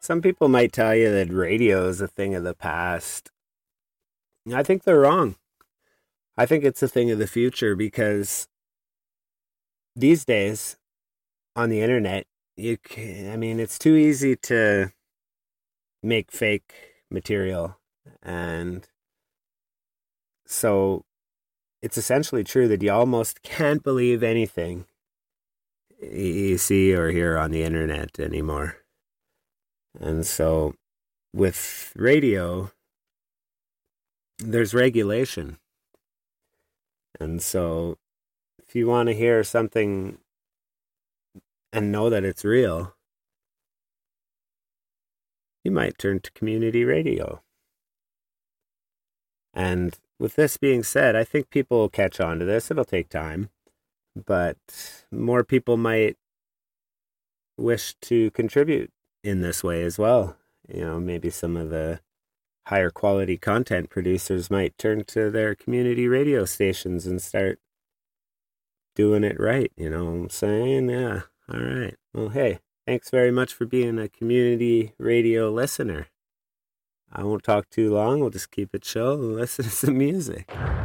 Some people might tell you that radio is a thing of the past. I think they're wrong. I think it's a thing of the future because these days on the internet, it's too easy to make fake material. And so it's essentially true that you almost can't believe anything you see or hear on the internet anymore. And so with radio, there's regulation. And so if you want to hear something and know that it's real, you might turn to community radio. And with this being said, I think people will catch on to this. It'll take time, but more people might wish to contribute in this way as well. Maybe some of the higher quality content producers might turn to their community radio stations and start doing it right. You know what I'm saying? Yeah. All right. Well, hey, thanks very much for being a community radio listener. I won't talk too long. We'll just keep it chill and listen to some music.